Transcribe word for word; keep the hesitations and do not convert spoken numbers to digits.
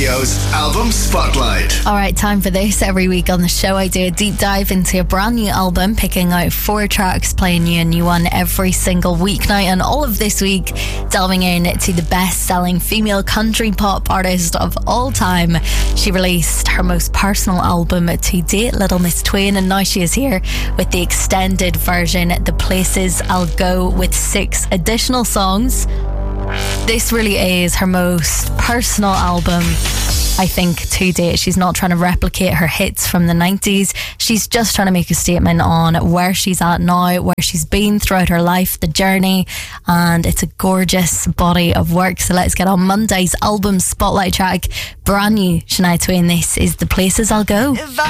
Radio's Album Spotlight. Alright, time for this. Every week on the show I do a deep dive into a brand new album, picking out four tracks, playing you a new one every single weeknight, and all of this week delving in to the best-selling female country pop artist of all time. She released her most personal album to date, Little Miss Twain, and now she is here with the extended version, The Places I'll Go, with six additional songs. This really is her most personal album, I think, to date. She's not trying to replicate her hits from the nineties. She's just trying to make a statement on where she's at now, where she's been throughout her life, the journey, and it's a gorgeous body of work. So let's get on Monday's album spotlight track. Brand new Shania Twain. This is The Places I'll Go.